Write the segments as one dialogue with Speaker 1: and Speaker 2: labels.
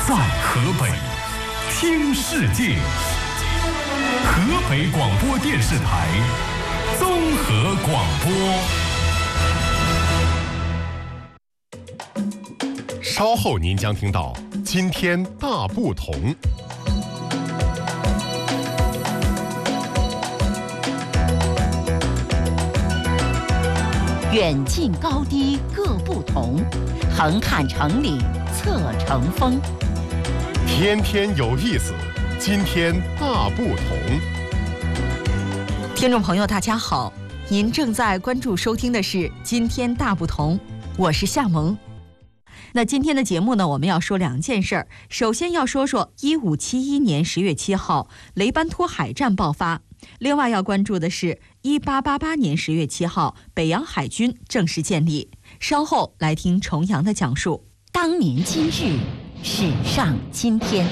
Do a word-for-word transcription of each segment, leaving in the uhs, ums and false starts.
Speaker 1: 在河北听世界，河北广播电视台综合广播。
Speaker 2: 稍后您将听到今天大不同。
Speaker 3: 远近高低各不同，横看成岭侧成峰。
Speaker 2: 天天有意思，今天大不同。
Speaker 4: 听众朋友大家好，您正在关注收听的是今天大不同，我是夏萌。那今天的节目呢，我们要说两件事儿。首先要说说一五七一年十月七号雷班托海战爆发，另外要关注的是一八八八年十月七号北洋海军正式建立。稍后来听重阳的讲述。
Speaker 3: 当年今日，史上今天。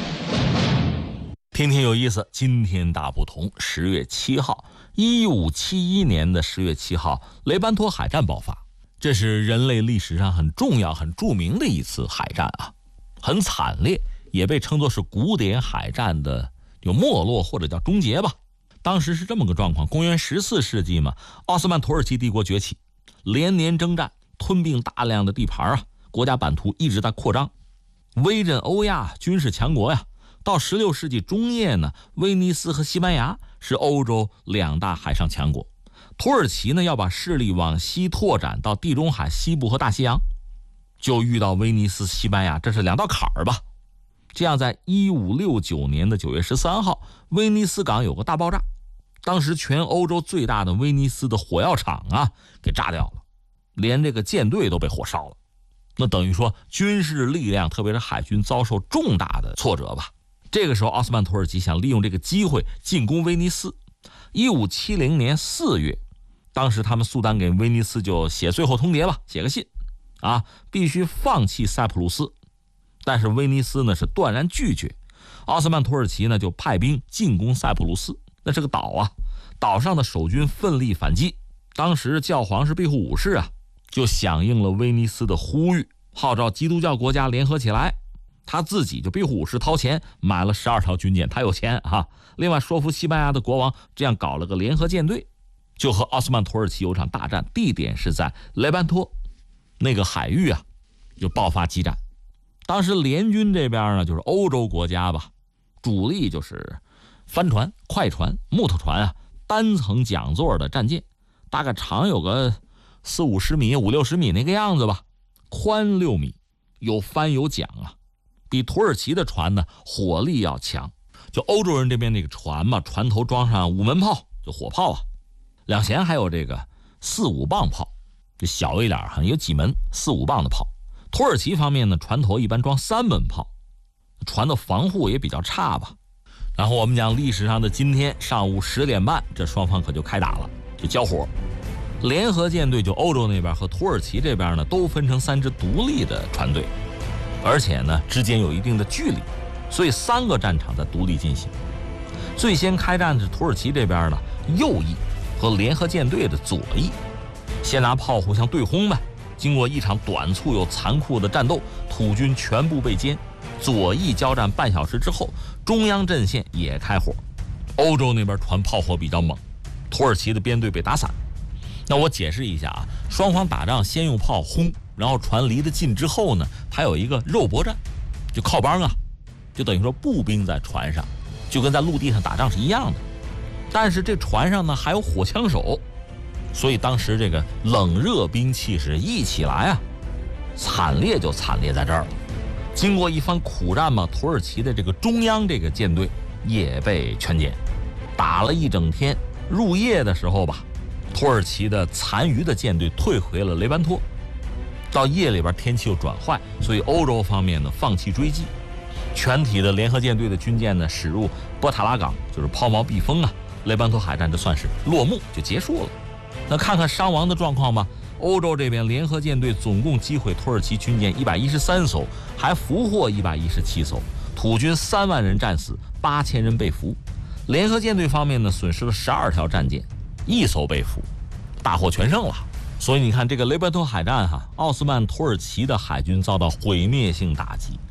Speaker 5: 天天有意思，今天大不同。十月七号，一五七一年的十月七号，雷班托海战爆发。这是人类历史上很重要、很著名的一次海战啊，很惨烈，也被称作是古典海战的有没落或者叫终结吧。当时是这么个状况，公元十四世纪嘛，奥斯曼土耳其帝国崛起，连年征战，吞并大量的地盘啊，国家版图一直在扩张，威震欧亚，军事强国呀。到十六世纪中叶呢，威尼斯和西班牙是欧洲两大海上强国。土耳其呢要把势力往西拓展到地中海西部和大西洋，就遇到威尼斯、西班牙，这是两道坎儿吧。这样在一五六九年的九月十三号，威尼斯港有个大爆炸，当时全欧洲最大的威尼斯的火药厂啊给炸掉了，连这个舰队都被火烧了。那等于说军事力量特别是海军遭受重大的挫折吧。这个时候奥斯曼土耳其想利用这个机会进攻威尼斯。一五七零年四月，当时他们苏丹给威尼斯就写最后通牒吧，写个信啊，必须放弃塞浦路斯。但是威尼斯呢是断然拒绝，奥斯曼土耳其呢就派兵进攻塞浦路斯，那是个岛啊，岛上的守军奋力反击。当时教皇是庇护五世啊，就响应了威尼斯的呼吁，号召基督教国家联合起来。他自己就庇护五世掏钱买了十二条军舰，他有钱啊。另外说服西班牙的国王，这样搞了个联合舰队，就和奥斯曼土耳其有场大战，地点是在雷班托那个海域啊，就爆发激战。当时联军这边呢，就是欧洲国家吧，主力就是帆船、快船、木头船啊，单层桨座的战舰，大概长有个四五十米、五六十米那个样子吧，宽六米，有帆有桨啊。比土耳其的船呢火力要强，就欧洲人这边那个船嘛，船头装上五门炮，就火炮啊，两舷还有这个四五磅炮，就小一点哈，有几门四五磅的炮。土耳其方面呢，船头一般装三门炮，船的防护也比较差吧。然后我们讲历史上的今天上午十点半，这双方可就开打了，就交火。联合舰队就欧洲那边和土耳其这边呢，都分成三支独立的船队。而且呢，之间有一定的距离，所以三个战场在独立进行。最先开战的是土耳其这边呢，右翼和联合舰队的左翼，先拿炮互相对轰呗。经过一场短促又残酷的战斗，土军全部被歼。左翼交战半小时之后，中央阵线也开火。欧洲那边船炮火比较猛，土耳其的编队被打散。那我解释一下啊，双方打仗先用炮轰，然后船离得近之后呢，它有一个肉搏战，就靠帮啊，就等于说步兵在船上，就跟在陆地上打仗是一样的。但是这船上呢还有火枪手，所以当时这个冷热兵器是一起来啊，惨烈就惨烈在这儿了。经过一番苦战嘛，土耳其的这个中央这个舰队也被全歼，打了一整天。入夜的时候吧，土耳其的残余的舰队退回了雷班托。到夜里边天气又转坏，所以欧洲方面呢放弃追击，全体的联合舰队的军舰呢驶入波塔拉港，就是抛锚避风啊。雷班托海战这算是落幕，就结束了。那看看伤亡的状况吧。欧洲这边联合舰队总共击毁土耳其军舰一百一十三艘，还俘获一百一十七艘，土军三万人战死，八千人被俘。联合舰队方面呢损失了十二条战舰，一艘被俘，大获全胜了。所以你看这个雷班托海战哈，奥斯曼土耳其的海军遭到毁灭性打击，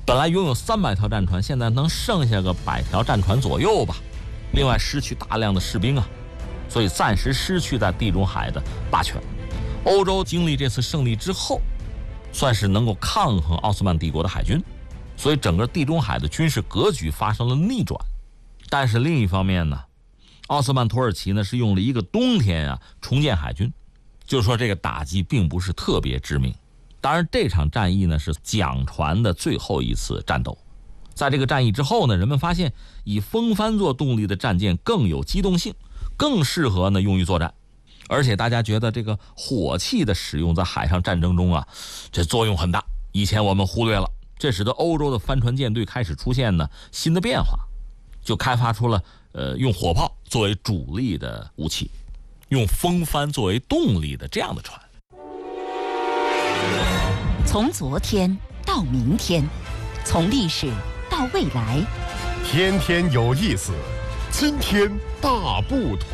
Speaker 5: 本来拥有三百条战船，现在能剩下个百条战船左右吧。另外失去大量的士兵啊，所以暂时失去在地中海的霸权。欧洲经历这次胜利之后，算是能够抗衡奥斯曼帝国的海军，所以整个地中海的军事格局发生了逆转。但是另一方面呢，奥斯曼土耳其呢是用了一个冬天啊重建海军，就是说这个打击并不是特别致命。当然这场战役呢是桨船的最后一次战斗。在这个战役之后呢，人们发现以风帆做动力的战舰更有机动性，更适合呢用于作战。而且大家觉得这个火器的使用在海上战争中啊，这作用很大，以前我们忽略了，这使得欧洲的帆船舰队开始出现呢新的变化，就开发出了呃用火炮作为主力的武器，用风帆作为动力的这样的船。
Speaker 3: 从昨天到明天，从历史到未来，
Speaker 2: 天天有意思，今天大不同。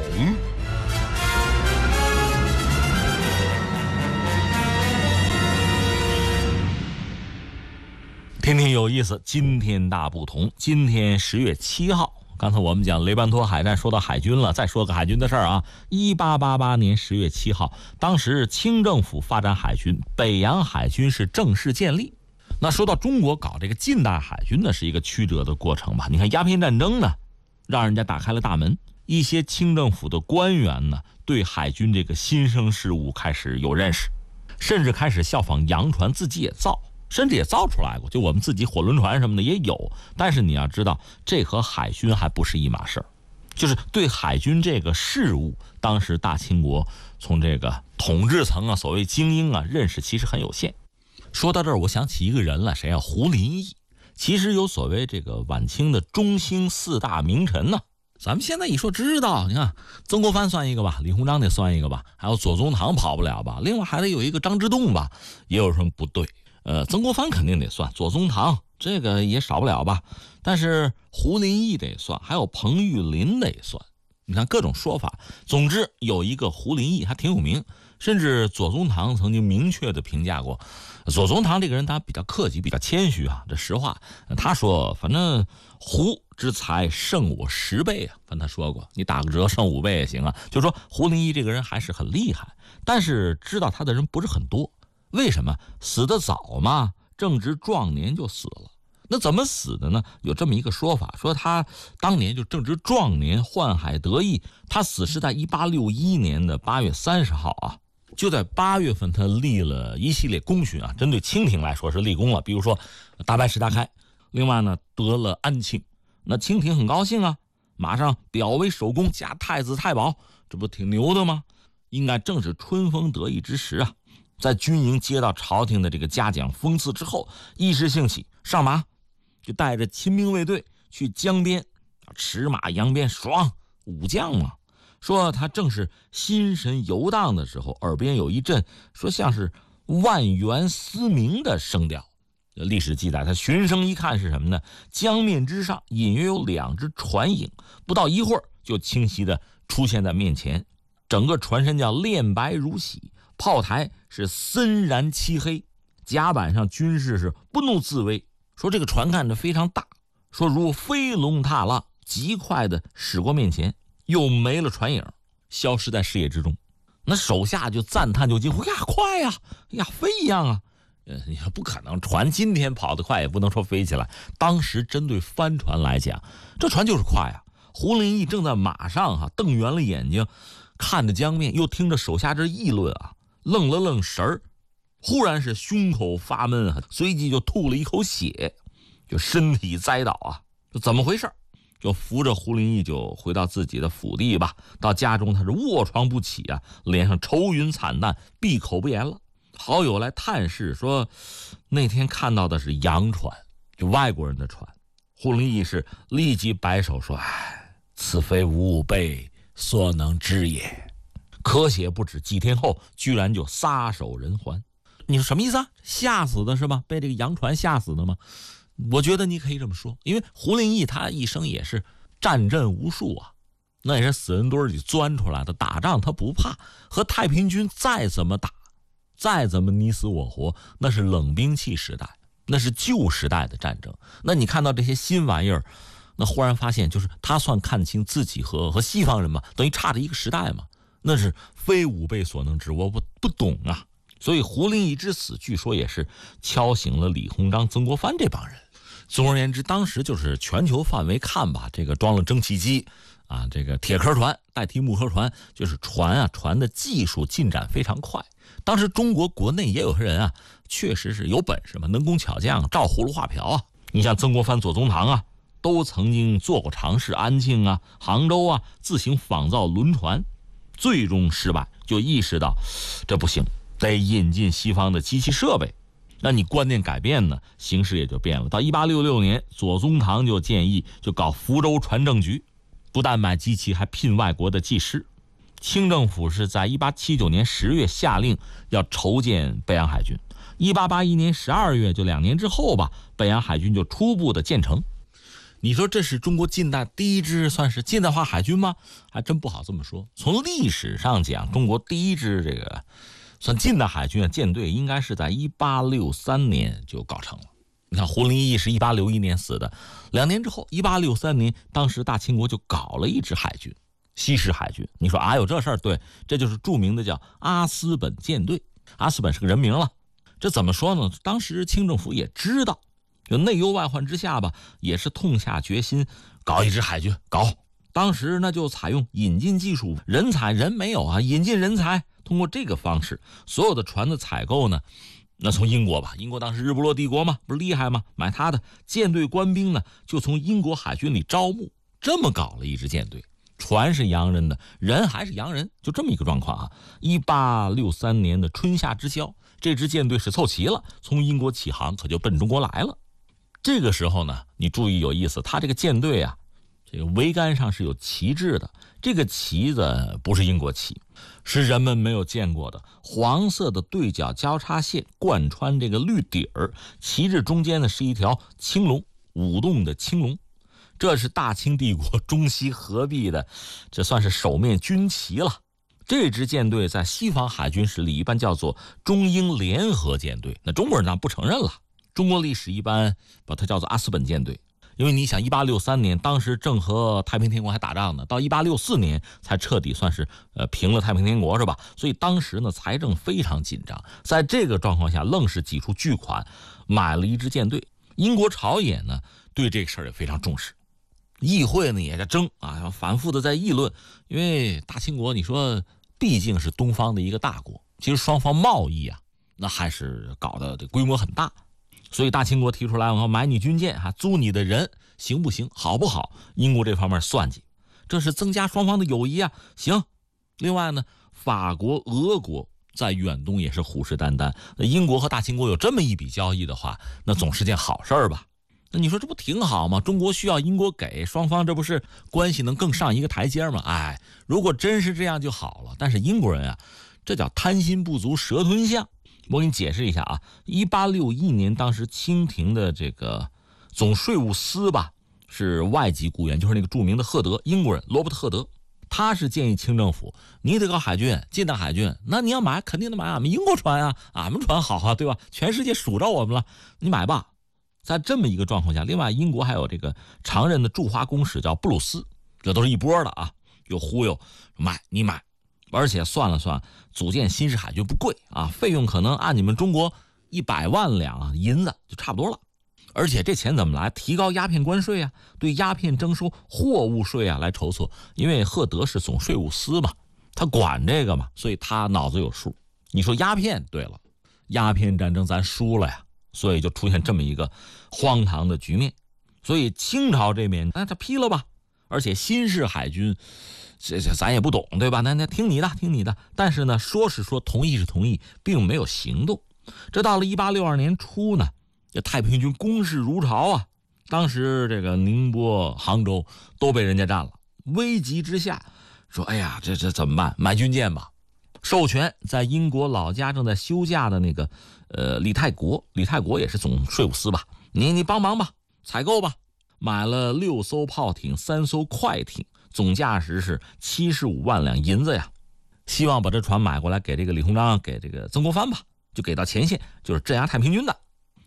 Speaker 5: 天天有意思，今天大不同。今天十月七号，刚才我们讲雷班托海战，说到海军了，再说个海军的事儿啊。一八八八年十月七号，当时清政府发展海军，北洋海军是正式建立。那说到中国搞这个近代海军呢，是一个曲折的过程吧。你看鸦片战争呢，让人家打开了大门，一些清政府的官员呢，对海军这个新生事物开始有认识，甚至开始效仿洋船，自己也造。甚至也造出来过，就我们自己火轮船什么的也有。但是你要知道，这和海军还不是一码事儿。就是对海军这个事物，当时大清国从这个统治层啊，所谓精英啊，认识其实很有限。说到这儿，我想起一个人了，谁啊？胡林翼。其实有所谓这个晚清的中兴四大名臣呢、啊，咱们现在一说知道，你看曾国藩算一个吧，李鸿章得算一个吧，还有左宗棠跑不了吧，另外还得有一个张之洞吧，也有什么不对？呃，曾国藩肯定得算，左宗棠这个也少不了吧，但是胡林翼得算，还有彭玉麟得算，你看各种说法。总之有一个胡林翼还挺有名，甚至左宗棠曾经明确的评价过。左宗棠这个人他比较客气，比较谦虚啊，这实话。他说反正胡之才胜我十倍啊，反正他说过，你打个折胜五倍也行啊。就说胡林翼这个人还是很厉害，但是知道他的人不是很多。为什么？死得早嘛，正值壮年就死了。那怎么死的呢？有这么一个说法，说他当年就正值壮年，宦海得意。他死是在一八六一年的八月三十号啊，就在八月份他立了一系列功勋啊，针对清廷来说是立功了，比如说大败石达开，另外呢得了安庆，那清廷很高兴啊，马上表为首功，加太子太保，这不挺牛的吗？应该正是春风得意之时啊。在军营接到朝廷的这个嘉奖封赐之后，一时兴起，上马就带着亲兵卫队去江边，驰马扬鞭，爽，武将嘛。说他正是心神游荡的时候，耳边有一阵说像是万源嘶鸣的声调。历史记载，他循声一看是什么呢？江面之上隐约有两只船影，不到一会儿就清晰的出现在面前，整个船身叫炼白如洗，炮台是森然漆黑，甲板上军士是不怒自威。说这个船看着非常大，说如飞龙踏浪，极快的驶过面前，又没了船影，消失在视野之中。那手下就赞叹，就惊呼呀，快呀，呀，飞一样啊！呃，你说不可能，船今天跑得快，也不能说飞起来。当时针对帆船来讲，这船就是快啊。胡林翼正在马上哈、啊，瞪圆了眼睛，看着江面，又听着手下这议论啊。愣了愣神儿，忽然是胸口发闷啊，随即就吐了一口血，就身体栽倒啊，就怎么回事？就扶着胡林翼就回到自己的府地吧。到家中他是卧床不起啊，脸上愁云惨淡，闭口不言了。好友来探视说，那天看到的是洋船，就外国人的船。胡林翼是立即摆手说：“哎，此非吾辈所能知也。”咳血不止，几天后居然就撒手人寰。你说什么意思啊？吓死的是吧？被这个洋船吓死的吗？我觉得你可以这么说，因为胡林翼他一生也是战阵无数啊，那也是死人堆里钻出来的，打仗他不怕，和太平军再怎么打，再怎么你死我活，那是冷兵器时代。 那是旧时代的战争。那你看到这些新玩意儿，那忽然发现，就是他算看清自己和和西方人嘛，等于差着一个时代嘛，那是非吾辈所能知，我不不懂啊。所以胡林翼之死，据说也是敲醒了李鸿章、曾国藩这帮人。总而言之，当时就是全球范围看吧，这个装了蒸汽机啊，这个铁壳船代替木壳船，就是船啊，船的技术进展非常快。当时中国国内也有些人啊，确实是有本事嘛，能工巧匠，照葫芦画瓢啊。你像曾国藩、左宗棠啊，都曾经做过尝试，安庆啊、杭州啊，自行仿造轮船，最终失败，就意识到这不行，得引进西方的机器设备。那你观念改变呢，形势也就变了。到一八六六年，左宗棠就建议就搞福州船政局，不但买机器，还聘外国的技师。清政府是在一八七九年十月下令要筹建北洋海军，一八八一年十二月，就两年之后吧，北洋海军就初步的建成。你说这是中国近代第一支算是近代化海军吗？还真不好这么说。从历史上讲，中国第一支这个算近代海军的舰队应该是在一八六三年就搞成了。你看胡林翼是一八六一年死的，两年之后一八六三年，当时大清国就搞了一支海军，西式海军。你说啊有这事儿？对，这就是著名的叫阿斯本舰队。阿斯本是个人名了。这怎么说呢？当时清政府也知道，就内忧外患之下吧，也是痛下决心搞一支海军。搞当时呢就采用引进技术，人才人没有啊，引进人才。通过这个方式，所有的船的采购呢，那从英国吧，英国当时日不落帝国嘛，不是厉害吗？买他的舰队官兵呢，就从英国海军里招募，这么搞了一支舰队。船是洋人的，人还是洋人，就这么一个状况啊。一八六三年的春夏之交，这支舰队是凑齐了，从英国起航，可就奔中国来了。这个时候呢，你注意有意思，他这个舰队啊，这个桅杆上是有旗帜的，这个旗子不是英国旗，是人们没有见过的黄色的对角交叉线贯穿这个绿底儿，旗帜中间呢是一条青龙，舞动的青龙。这是大清帝国中西合璧的，这算是首面军旗了。这支舰队在西方海军史里一般叫做中英联合舰队，那中国人当然不承认了。中国历史一般把它叫做阿斯本舰队，因为你想一八六三年当时正和太平天国还打仗呢，到一八六四年才彻底算是呃平了太平天国，是吧？所以当时呢财政非常紧张，在这个状况下愣是挤出巨款买了一支舰队。英国朝野呢对这个事儿也非常重视，议会呢也在争啊，反复的在议论。因为大清国你说毕竟是东方的一个大国，其实双方贸易啊那还是搞得这规模很大，所以大清国提出来，我要买你军舰，还租你的人，行不行？好不好？英国这方面算计，这是增加双方的友谊啊。行。另外呢，法国、俄国在远东也是虎视眈眈，那英国和大清国有这么一笔交易的话，那总是件好事儿吧？那你说这不挺好吗？中国需要，英国给，双方这不是关系能更上一个台阶吗？哎，如果真是这样就好了。但是英国人啊，这叫贪心不足蛇吞象。我给你解释一下啊，一八六一年，当时清廷的这个总税务司吧，是外籍雇员，就是那个著名的赫德，英国人罗伯特·赫德，他是建议清政府，你得搞海军，近代海军，那你要买，肯定得买俺们英国船啊，俺们船好啊，对吧？全世界数着我们了，你买吧。在这么一个状况下，另外英国还有这个常任的驻华公使叫布鲁斯，这都是一波的啊，有忽悠买你买。而且算了算，组建新式海军不贵啊，费用可能按你们中国一百万两银子就差不多了。而且这钱怎么来？提高鸦片关税啊，对鸦片征收货物税啊来筹措。因为赫德是总税务司嘛，他管这个嘛，所以他脑子有数。你说鸦片，对了，鸦片战争咱输了呀，所以就出现这么一个荒唐的局面。所以清朝这边，那他批了吧。而且新式海军，这这咱也不懂，对吧？那那听你的，听你的。但是呢，说是说同意是同意，并没有行动。这到了一八六二年初呢，这太平军攻势如潮啊！当时这个宁波、杭州都被人家占了，危急之下，说：“哎呀，这这怎么办？买军舰吧！”授权在英国老家正在休假的那个呃李泰国，李泰国也是总税务司吧，你你帮忙吧，采购吧。买了六艘炮艇，三艘快艇，总价值是七十五万两银子呀。希望把这船买过来给这个李鸿章，给这个曾国藩吧，就给到前线，就是镇压太平军的。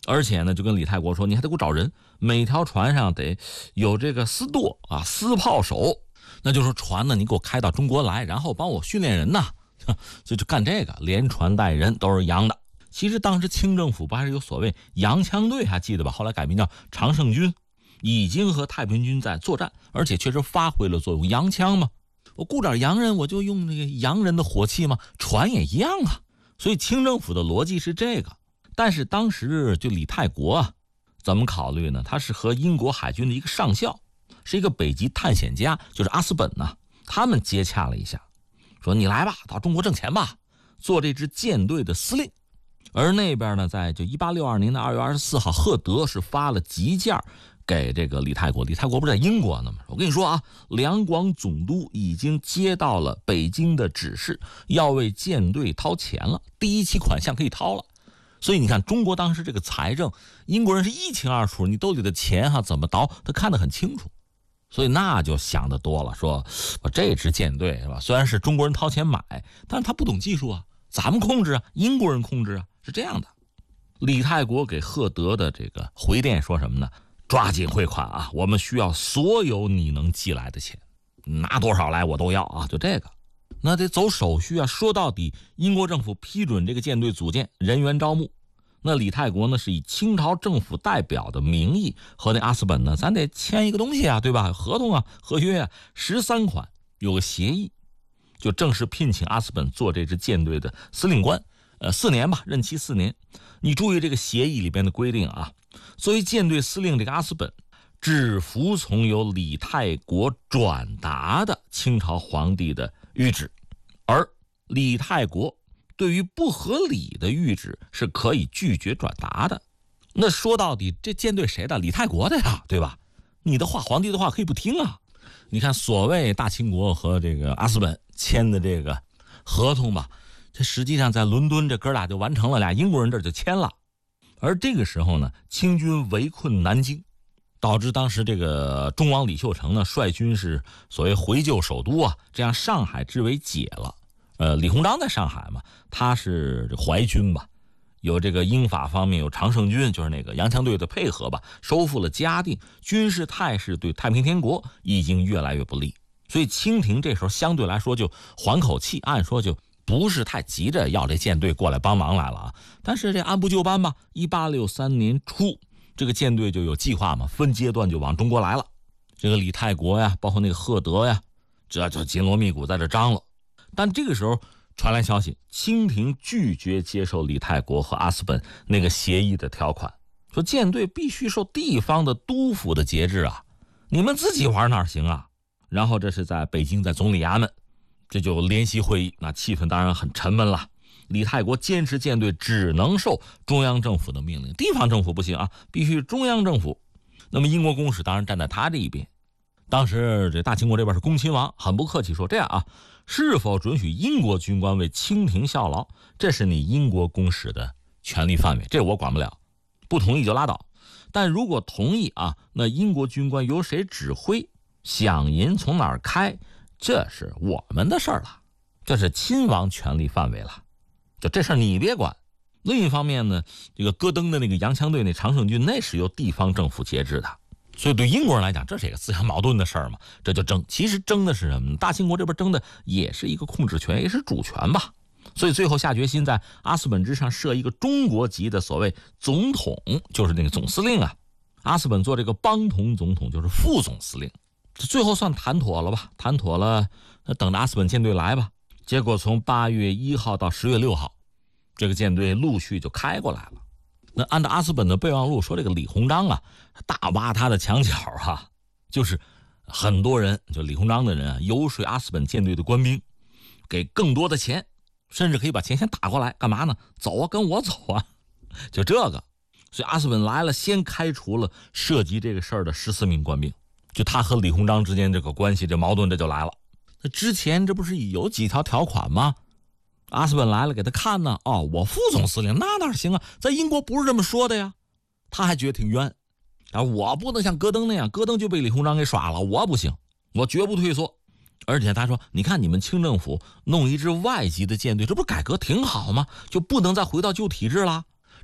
Speaker 5: 而且呢，就跟李泰国说，你还得给我找人，每条船上得有这个司舵啊、司炮手，那就说船呢，你给我开到中国来，然后帮我训练人呐，就就干这个，连船带人都是洋的。其实当时清政府不还是有所谓洋枪队，还记得吧？后来改名叫常胜军，已经和太平军在作战，而且确实发挥了作用。洋枪嘛，我雇点洋人，我就用这个洋人的火器嘛，船也一样啊。所以清政府的逻辑是这个。但是当时就李泰国啊，怎么考虑呢？他是和英国海军的一个上校，是一个北极探险家，就是阿斯本呐、啊，他们接洽了一下，说你来吧，到中国挣钱吧，做这支舰队的司令。而那边呢，在就一八六二年的二月二十四号，赫德是发了急件给这个李泰国。李泰国不是在英国呢吗？我跟你说啊，两广总督已经接到了北京的指示，要为舰队掏钱了，第一期款项可以掏了。所以你看，中国当时这个财政，英国人是一清二楚，你兜里的钱哈怎么倒，他看得很清楚。所以那就想得多了，说我这支舰队是吧？虽然是中国人掏钱买，但是他不懂技术啊，咱们控制啊，英国人控制啊，是这样的。李泰国给赫德的这个回电说什么呢？抓紧汇款啊，我们需要所有你能寄来的钱，拿多少来我都要啊，就这个。那得走手续啊，说到底英国政府批准这个舰队组建，人员招募，那李泰国呢是以清朝政府代表的名义和那阿斯本呢，咱得签一个东西啊，对吧？合同啊，合约啊，十三款有个协议，就正式聘请阿斯本做这支舰队的司令官，呃，四年吧，任期四年。你注意这个协议里边的规定啊，作为舰队司令这个阿斯本，只服从由李泰国转达的清朝皇帝的谕旨，而李泰国对于不合理的谕旨是可以拒绝转达的。那说到底，这舰队谁的？李泰国的呀，对吧？你的话，皇帝的话可以不听啊。你看，所谓大清国和这个阿斯本签的这个合同吧，这实际上在伦敦这哥俩就完成了，俩英国人这就签了。而这个时候呢，清军围困南京，导致当时这个忠王李秀成呢率军是所谓回救首都啊，这样上海之围解了。呃，李鸿章在上海嘛，他是淮军吧，有这个英法方面有常胜军，就是那个洋枪队的配合吧，收复了嘉定，军事态势对太平天国已经越来越不利，所以清廷这时候相对来说就缓口气，按说就不是太急着要这舰队过来帮忙来了啊。但是这按部就班吧，一八六三年初，这个舰队就有计划嘛，分阶段就往中国来了。这个李泰国呀，包括那个赫德呀，这就紧锣密鼓在这张罗。但这个时候传来消息，清廷拒绝接受李泰国和阿斯本那个协议的条款，说舰队必须受地方的督府的节制啊，你们自己玩哪行啊？然后这是在北京，在总理衙门，这就联席会议，那气氛当然很沉闷了。李泰国坚持舰队只能受中央政府的命令，地方政府不行啊，必须中央政府。那么英国公使当然站在他这一边。当时这大清国这边是恭亲王，很不客气说，这样啊，是否准许英国军官为清廷效劳，这是你英国公使的权力范围，这我管不了，不同意就拉倒。但如果同意啊，那英国军官由谁指挥，饷银从哪儿开，这是我们的事儿了，这是亲王权力范围了，就这事儿你别管。另一方面呢，这个戈登的那个洋枪队那常胜军，那是由地方政府节制的，所以对英国人来讲，这是一个自相矛盾的事儿嘛，这就争。其实争的是什么呢？大清国这边争的也是一个控制权，也是主权吧。所以最后下决心在阿斯本之上设一个中国籍的所谓总统，就是那个总司令啊。阿斯本做这个邦统总统，就是副总司令。这最后算谈妥了吧？谈妥了，那等着阿斯本舰队来吧。结果从八月一号到十月六号，这个舰队陆续就开过来了。那按照阿斯本的备忘录说，这个李鸿章啊，大挖他的墙角啊，就是很多人，就李鸿章的人啊，游说阿斯本舰队的官兵给更多的钱，甚至可以把钱先打过来，干嘛呢？走啊，跟我走啊，就这个。所以阿斯本来了，先开除了涉及这个事儿的十四名官兵，就他和李鸿章之间这个关系，这矛盾这就来了。那之前这不是有几条条款吗？阿斯本来了，给他看呢，哦，我副总司令，那哪行啊？在英国不是这么说的呀。他还觉得挺冤，啊，我不能像戈登那样，戈登就被李鸿章给耍了，我不行，我绝不退缩。而且他说，你看你们清政府弄一支外籍的舰队，这不是改革挺好吗？就不能再回到旧体制了？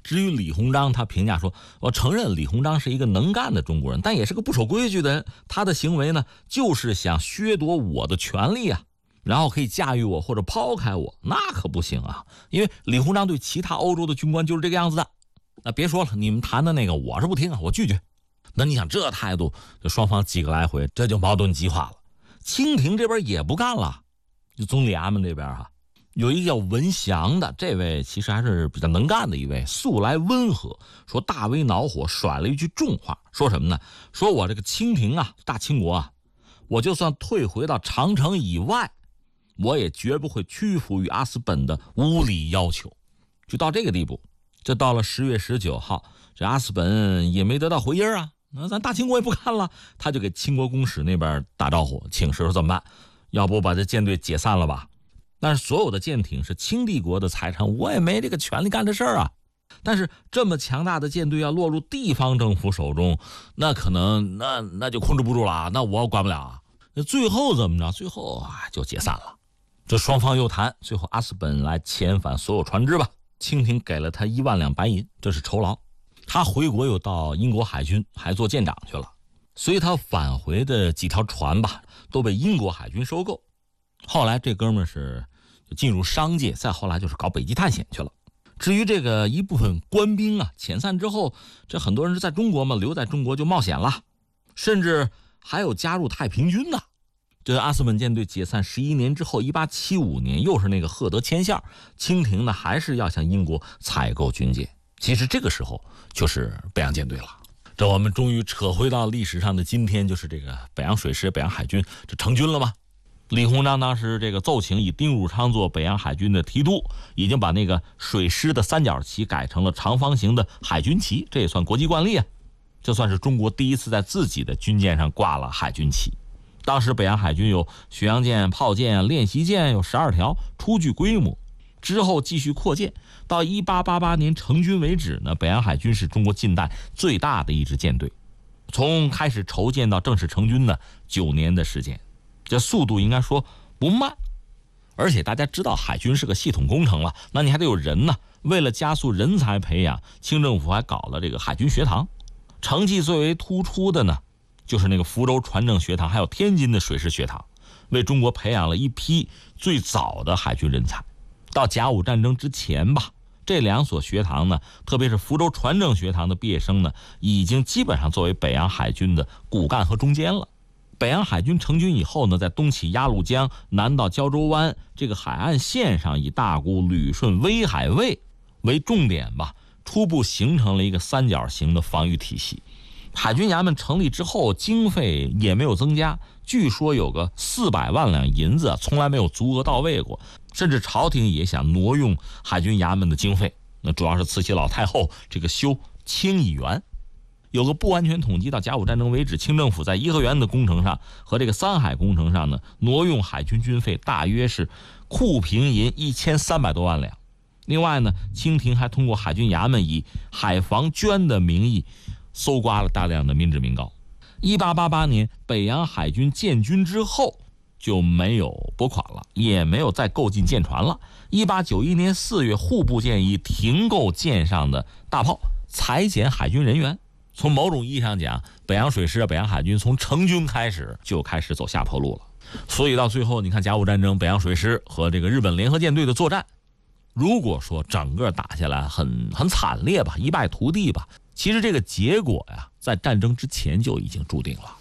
Speaker 5: 至于李鸿章，他评价说，我承认李鸿章是一个能干的中国人，但也是个不守规矩的人。他的行为呢，就是想削夺我的权利啊，然后可以驾驭我或者抛开我，那可不行啊。因为李鸿章对其他欧洲的军官就是这个样子的。那别说了，你们谈的那个我是不听啊，我拒绝。那你想这态度，这双方几个来回，这就矛盾激化了。清廷这边也不干了，就总理衙门这边哈、啊，有一个叫文祥的，这位其实还是比较能干的一位，素来温和，说大为恼火，甩了一句重话，说什么呢？说我这个清廷啊，大清国啊，我就算退回到长城以外，我也绝不会屈服于阿斯本的无理要求。就到这个地步。这到了十月十九号，这阿斯本也没得到回音啊，那咱大清国也不干了，他就给清国公使那边打招呼，请示说怎么办？要不把这舰队解散了吧？但是所有的舰艇是清帝国的财产，我也没这个权利干这事儿啊。但是这么强大的舰队要落入地方政府手中，那可能那那就控制不住了啊，那我管不了啊。那最后怎么着？最后啊就解散了。这双方又谈，最后阿斯本来遣返所有船只吧。清廷给了他一万两白银，这是酬劳。他回国又到英国海军，还做舰长去了。所以他返回的几条船吧，都被英国海军收购。后来这哥们是进入商界，再后来就是搞北极探险去了。至于这个一部分官兵啊，遣散之后，这很多人是在中国嘛，留在中国就冒险了，甚至还有加入太平军的。这阿斯本舰队解散十一年之后，一八七五年又是那个赫德签线，清廷呢还是要向英国采购军舰。其实这个时候就是北洋舰队了。这我们终于扯回到历史上的今天，就是这个北洋水师、北洋海军这成军了吗？李鸿章当时这个奏请以丁汝昌做北洋海军的提督，已经把那个水师的三角旗改成了长方形的海军旗，这也算国际惯例啊。这算是中国第一次在自己的军舰上挂了海军旗。当时北洋海军有巡洋舰、炮舰、练习舰有十二条，初具规模。之后继续扩建，到一八八八年成军为止呢，北洋海军是中国近代最大的一支舰队。从开始筹建到正式成军呢，九年的时间，这速度应该说不慢。而且大家知道海军是个系统工程了，那你还得有人呢。为了加速人才培养，清政府还搞了这个海军学堂。成绩最为突出的呢，就是那个福州船政学堂，还有天津的水师学堂，为中国培养了一批最早的海军人才。到甲午战争之前吧，这两所学堂呢，特别是福州船政学堂的毕业生呢，已经基本上作为北洋海军的骨干和中坚了。北洋海军成军以后呢，在东起鸭绿江，南到胶州湾这个海岸线上，以大沽、旅顺、威海卫为重点吧，初步形成了一个三角形的防御体系。海军衙门成立之后，经费也没有增加，据说有个四百万两银子，从来没有足额到位过。甚至朝廷也想挪用海军衙门的经费，那主要是慈禧老太后这个修清漪园。有个不完全统计，到甲午战争为止，清政府在颐和园的工程上和这个三海工程上呢，挪用海军军费大约是库平银一千三百多万两。另外呢，清廷还通过海军衙门以海防捐的名义搜刮了大量的民脂民膏。一八八八年北洋海军建军之后，就没有拨款了，也没有再购进舰船了。一八九一年四月，户部建议停购舰上的大炮，裁减海军人员。从某种意义上讲，北洋水师、北洋海军从成军开始就开始走下坡路了。所以到最后，你看甲午战争，北洋水师和这个日本联合舰队的作战，如果说整个打下来很很惨烈吧，一败涂地吧，其实这个结果呀，在战争之前就已经注定了。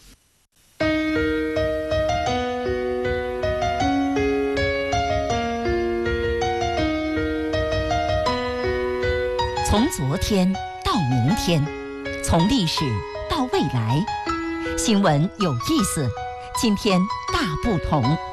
Speaker 3: 从昨天到明天，从历史到未来，新闻有意思，今天大不同。